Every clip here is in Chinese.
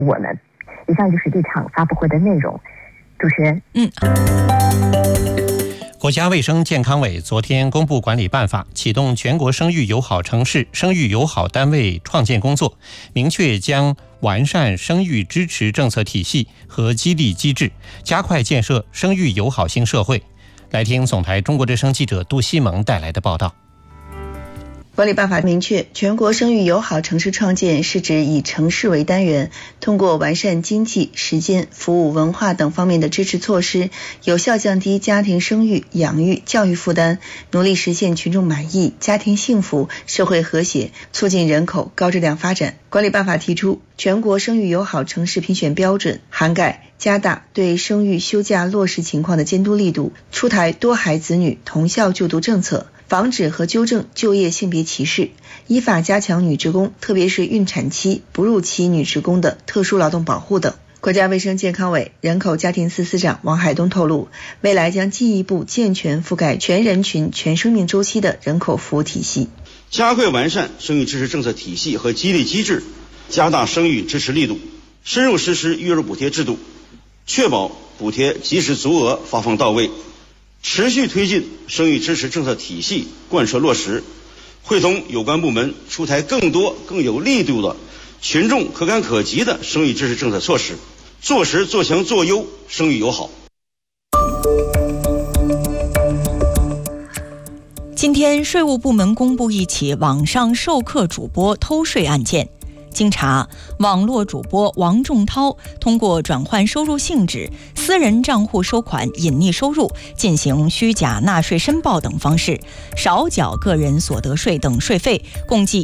我们。以上就是这场发布会的内容。主持人， 国家卫生健康委昨天公布管理办法，启动全国生育友好城市、生育友好单位创建工作，明确将完善生育支持政策体系和激励机制，加快建设生育友好型社会。来听总台中国之声记者杜西蒙带来的报道。 管理办法明确，全国生育友好城市创建是指以城市为单元，通过完善经济、时间、服务、文化等方面的支持措施，有效降低家庭生育、养育、教育负担，努力实现群众满意、家庭幸福、社会和谐，促进人口高质量发展。管理办法提出，全国生育友好城市评选标准涵盖加大对生育休假落实情况的监督力度，出台多孩子女同校就读政策，防止和纠正就业性别歧视，依法加强女职工，特别是孕产期、哺乳期女职工的特殊劳动保护等。国家卫生健康委人口家庭司司长王海东透露，未来将进一步健全覆盖全人群、全生命周期的人口服务体系， 加快完善生育支持政策体系和激励机制，加大生育支持力度，深入实施育儿补贴制度，确保补贴及时足额发放到位，持续推进生育支持政策体系贯彻落实，会同有关部门出台更多更有力度的群众可感可及的生育支持政策措施，做实做强做优生育友好。 今天税务部门公布一起网上授课主播偷税案件。经查，网络主播王仲涛通过转换收入性质、私人账户收款、隐匿收入、进行虚假纳税申报等方式，少缴个人所得税等税费，共计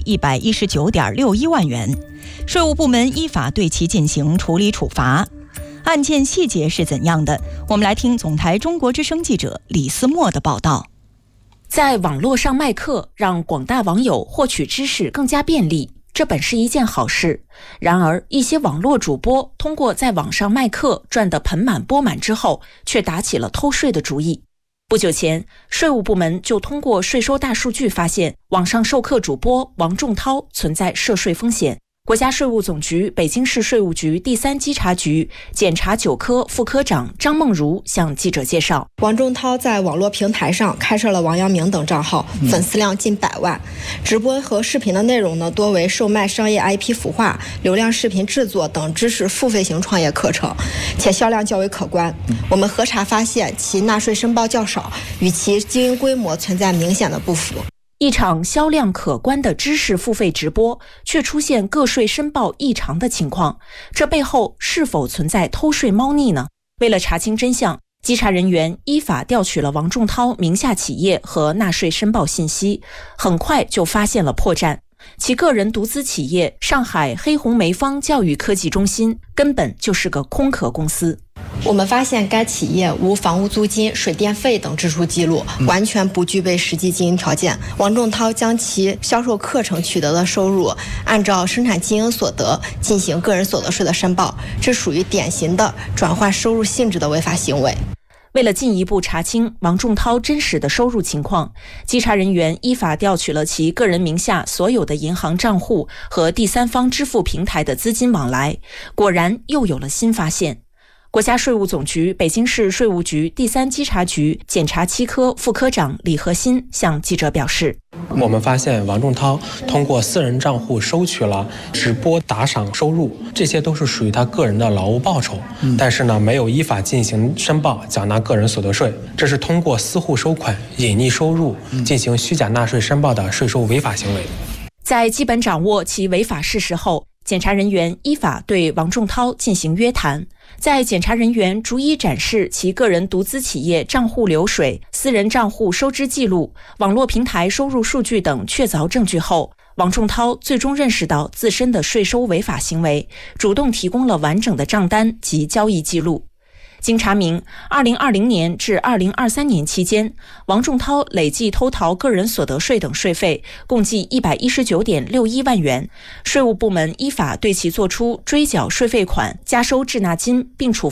119.61万元。税务部门依法对其进行处理处罚。案件细节是怎样的？我们来听总台中国之声记者李思墨的报道。 在网络上卖课，让广大网友获取知识更加便利，这本是一件好事。然而，一些网络主播通过在网上卖课赚得盆满钵满之后，却打起了偷税的主意。不久前，税务部门就通过税收大数据发现，网上授课主播王仲涛存在涉税风险。国家税务总局北京市税务局第3稽查局检察9科副科长张梦如向记者介绍， 王仲涛在网络平台上开设了王阳明等账号，粉丝量近100万，直播和视频的内容呢，多为售卖商业 IP 孵化、流量视频制作等知识付费型创业课程，且销量较为可观。我们核查发现，其纳税申报较少，与其经营规模存在明显的不符。 一场销量可观的知识付费直播，却出现个税申报异常的情况，这背后是否存在偷税猫腻呢？为了查清真相，稽查人员依法调取了王仲涛名下企业和纳税申报信息，很快就发现了破绽。其个人独资企业上海黑红梅方教育科技中心根本就是个空壳公司。 我们发现该企业无房屋租金、水电费等支出记录，完全不具备实际经营条件。王仲涛将其销售课程取得的收入按照生产经营所得进行个人所得税的申报，这属于典型的转换收入性质的违法行为。 为了进一步查清王仲涛真实的收入情况，稽查人员依法调取了其个人名下所有的银行账户和第三方支付平台的资金往来，果然又有了新发现。国家税务总局北京市税务局第3稽查局检察7科副科长李和新向记者表示， 我们发现王仲涛通过私人账户收取了直播打赏收入，这些都是属于他个人的劳务报酬，但是呢，没有依法进行申报缴纳个人所得税，这是通过私户收款、隐匿收入进行虚假纳税申报的税收违法行为。 在基本掌握其违法事实后，检察人员依法对王仲涛进行约谈。在检察人员逐一展示其个人独资企业账户流水、私人账户收支记录、网络平台收入数据等确凿证据后，王仲涛最终认识到自身的税收违法行为，主动提供了完整的账单及交易记录。经查明，2020年至2023年期间，王仲涛累计偷逃个人所得税等税费共计119.61万元。税务部门依法对其作出追缴税费款、加收滞纳金，并处